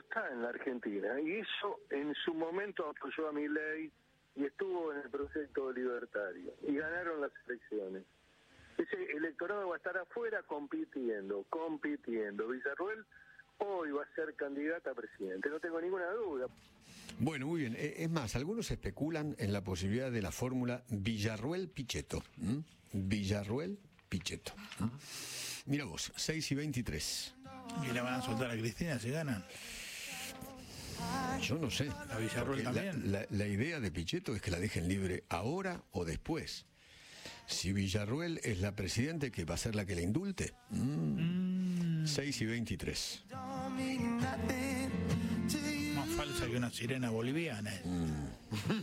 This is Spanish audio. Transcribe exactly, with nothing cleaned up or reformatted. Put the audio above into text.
está en la Argentina, y eso en su momento apoyó a Milei y estuvo en el proyecto libertario, y ganaron las elecciones. Ese electorado va a estar afuera compitiendo, compitiendo. Villarruel hoy va a ser candidata a presidente, no tengo ninguna duda. Bueno, muy bien. Es más, algunos especulan en la posibilidad de la fórmula Villarruel-Pichetto. ¿Mm? Villarruel-Pichetto. ¿Mm? Mira vos, seis y veintitrés. ¿Y le van a soltar a Cristina si ganan? Yo no sé. ¿A Villarruel también? La, la, la idea de Pichetto es que la dejen libre ahora o después. Si Villarruel es la presidente, que va a ser la que la indulte. Mm. Mm. seis y veintitrés. Más falsa que una sirena boliviana. Mm.